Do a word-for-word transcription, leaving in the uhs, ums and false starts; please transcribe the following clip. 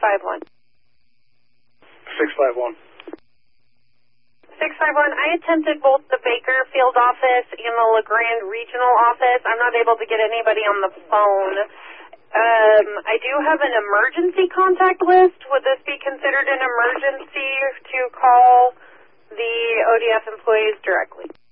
five one. six five one. six five one, I attempted both the Bakerfield office and the LeGrand Regional office. I'm not able to get anybody on the phone. Um, I do have an emergency contact list. Would this be considered an emergency to call the O D F employees directly?